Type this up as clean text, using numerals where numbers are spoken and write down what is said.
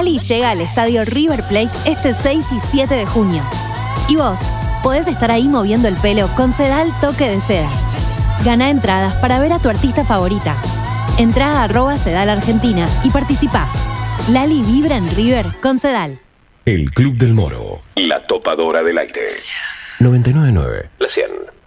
Lali llega al estadio River Plate este 6 y 7 de junio. Y vos podés estar ahí moviendo el pelo con Sedal Toque de Seda. Gana entradas para ver a tu artista favorita. Entrá a @Sedal Argentina y participá. Lali vibra en River con Sedal. El Club del Moro. La topadora del aire. 99.9. La 100.